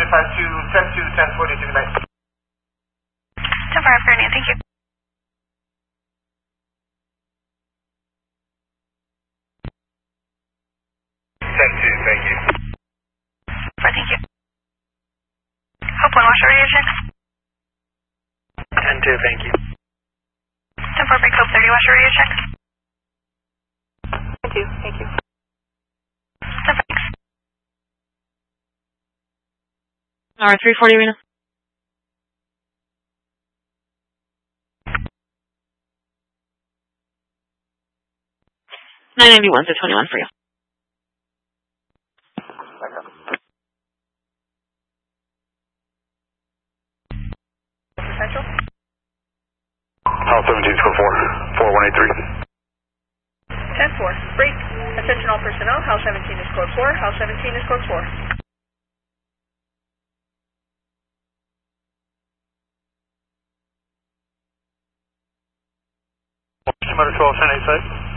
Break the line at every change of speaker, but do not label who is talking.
10-2, 10-40 to the night.
10-4, afternoon, thank you.
10-2, thank you.
4, thank you. Hope 1, wash radio check.
10-2, thank you.
10-4, break Hope 30, wash radio check.
10-2, thank you.
10-4, thanks.
Alright, 340 arena. $991 to 21 for you.
Central?
Hall 17, score 4, 4183.
10-4, break. Attention all personnel, House 17 is code 4, House 17 is code 4.
Motor 12, 10-8 site.